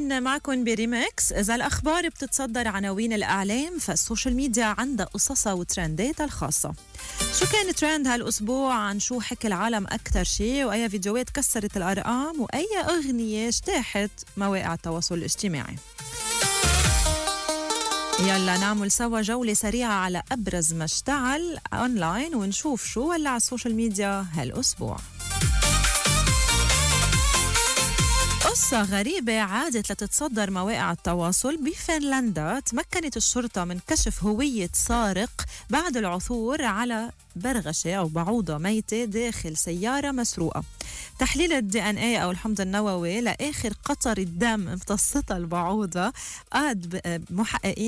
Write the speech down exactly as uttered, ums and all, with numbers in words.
مكملين معكم بريمكس. إذا الأخبار بتتصدر عناوين الإعلام فالسوشيال ميديا عندها قصصها وترنداتها الخاصة. شو كان ترند هالأسبوع؟ عن شو حكي العالم أكتر شيء؟ وأي فيديوهات كسرت الأرقام؟ وأي أغنية اجتاحت مواقع التواصل الاجتماعي؟ يلا نعمل سوا جولة سريعة على أبرز ما اشتعل أونلاين ونشوف شو ولع على السوشيال ميديا هالأسبوع. قصة غريبة عادت لتتصدر مواقع التواصل. بفنلندا تمكنت الشرطة من كشف هوية سارق بعد العثور على برغشة أو بعوضة ميتة داخل سيارة مسروقة. تحليل الدي ان اي أو الحمض النووي لآخر قطرة دم امتصتها البعوضة قاد محققين